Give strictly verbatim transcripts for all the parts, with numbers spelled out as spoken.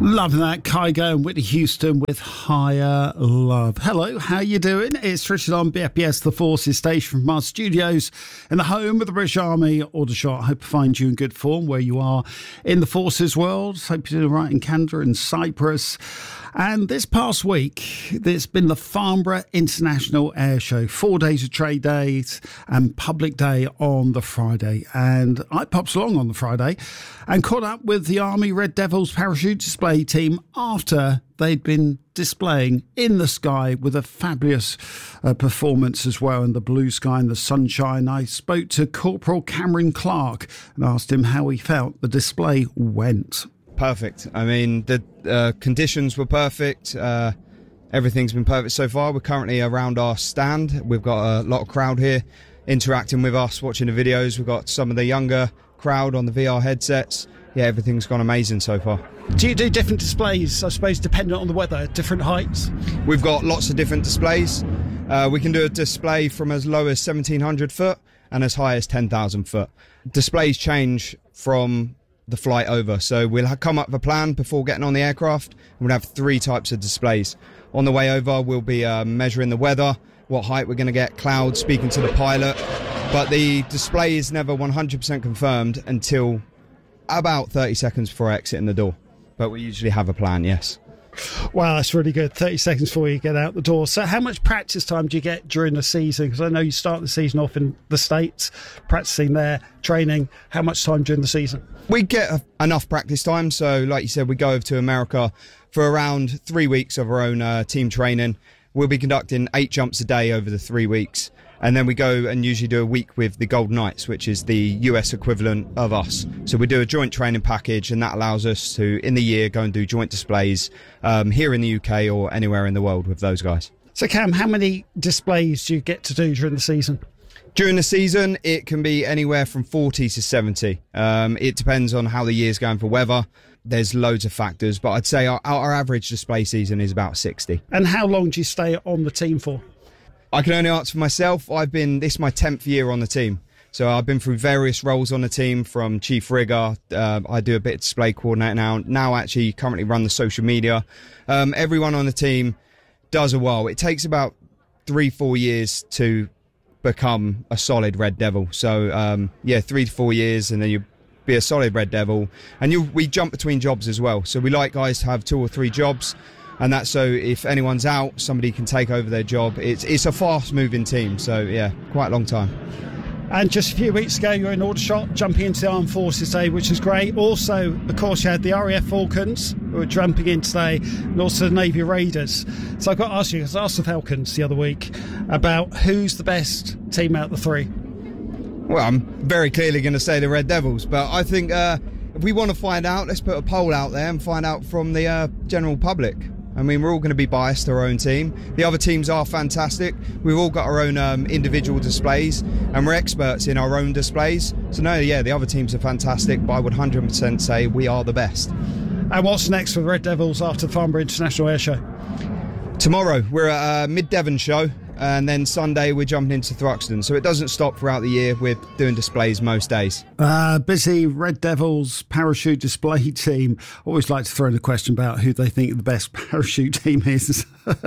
Loving that. Kygo and Whitney Houston with Higher Love. Hello, how you doing? It's Richard on B F B S The Forces station from our studios in the home of the British Army, Aldershot. I hope I find you in good form where you are in the Forces world. Hope you're doing all right in Canada and Cyprus. And this past week, there's been the Farnborough International Air Show. Four days of trade days and public day on the Friday. And I popped along on the Friday and caught up with the Army Red Devils parachute display team after they'd been displaying in the sky with a fabulous uh, performance as well in the blue sky and the sunshine. I spoke to Corporal Cameron Clark and asked him how he felt the display went. Perfect. I mean, the uh, conditions were perfect. Uh, everything's been perfect so far. We're currently around our stand. We've got a lot of crowd here interacting with us, watching the videos. We've got some of the younger crowd on the V R headsets. Yeah, everything's gone amazing so far. Do you do different displays, I suppose, dependent on the weather, at different heights? We've got lots of different displays. Uh, we can do a display from as low as seventeen hundred foot and as high as ten thousand foot. Displays change from the flight over, so we'll come up with a plan before getting on the aircraft, and we'll have three types of displays. On the way over, we'll be uh, measuring the weather, what height we're going to get, clouds, speaking to the pilot, but the display is never one hundred percent confirmed until about thirty seconds before exiting the door, but we usually have a plan. Yes. Wow, that's really good. thirty seconds before you get out the door. So how much practice time do you get during the season? Because I know you start the season off in the States, practicing there, training. How much time during the season? We get enough practice time. So like you said, we go over to America for around three weeks of our own uh, team training. We'll be conducting eight jumps a day over the three weeks. And then we go and usually do a week with the Golden Knights, which is the U S equivalent of us. So we do a joint training package, and that allows us to, in the year, go and do joint displays um, here in the U K or anywhere in the world with those guys. So Cam, how many displays do you get to do during the season? During the season, it can be anywhere from forty to seventy. Um, it depends on how the year's going for weather. There's loads of factors, but I'd say our, our average display season is about sixty. And how long do you stay on the team for? I can only answer for myself. I've been, this is my tenth year on the team. So I've been through various roles on the team, from chief rigger. Uh, I do a bit of display coordinator now. Now actually currently run the social media. Um, everyone on the team does a while. It takes about three, four years to become a solid Red Devil. So um, yeah, three to four years, and then you be a solid Red Devil. And you, we jump between jobs as well. So we like guys to have two or three jobs. And that's so if anyone's out, somebody can take over their job. It's it's a fast-moving team, so yeah, quite a long time. And just a few weeks ago, you were in Aldershot, jumping into the Armed Forces Day, which is great. Also, of course, you had the R A F Falcons, who were jumping in today, and also the Navy Raiders. So I've got to ask you, because I asked the Falcons the other week about who's the best team out of the three. Well, I'm very clearly going to say the Red Devils, but I think uh, if we want to find out, let's put a poll out there and find out from the uh, general public. I mean, we're all going to be biased to our own team. The other teams are fantastic. We've all got our own um, individual displays, and we're experts in our own displays. So no, yeah, the other teams are fantastic, but I would one hundred percent say we are the best. And what's next for the Red Devils after the Farnborough International Air Show? Tomorrow, we're at a Mid-Devon show, and then Sunday we're jumping into Thruxton. So it doesn't stop throughout the year. We're doing displays most days. Uh, busy Red Devils parachute display team. Always like to throw in a question about who they think the best parachute team is.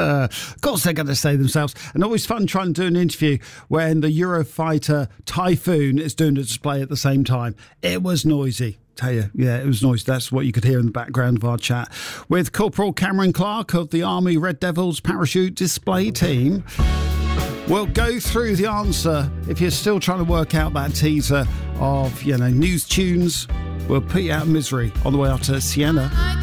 Of course they're going to say themselves. And always fun trying to do an interview when the Eurofighter Typhoon is doing a display at the same time. It was noisy. Tell you, yeah, it was noisy. That's what you could hear in the background of our chat with Corporal Cameron Clark of the Army Red Devils parachute display team. We'll go through the answer. If you're still trying to work out that teaser of, you know, news tunes, we'll put you out of misery on the way up to Siena.